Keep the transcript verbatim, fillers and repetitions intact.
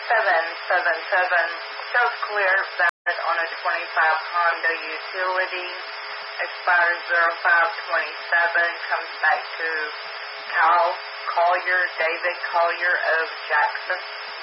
seven seven seven shows clear valid on a twenty-five Honda utility. Expires zero five twenty-seven. Comes back to Kyle Collier, David Collier of Jackson.